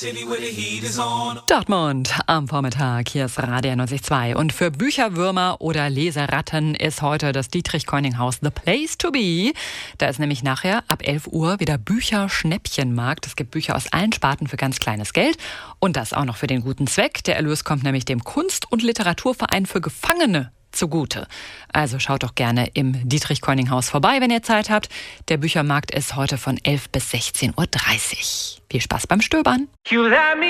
Dortmund am Vormittag, hier ist Radio 92.2. Und für Bücherwürmer oder Leseratten ist heute das Dietrich-Conning-Haus the place to be. Da ist nämlich nachher ab 11 Uhr wieder Bücherschnäppchenmarkt. Es gibt Bücher aus allen Sparten für ganz kleines Geld. Und das auch noch für den guten Zweck. Der Erlös kommt nämlich dem Kunst- und Literaturverein für Gefangene zugute. Also schaut doch gerne im Dietrich-Conning-Haus vorbei, wenn ihr Zeit habt. Der Büchermarkt ist heute von 11 bis 16.30 Uhr. Viel Spaß beim Stöbern.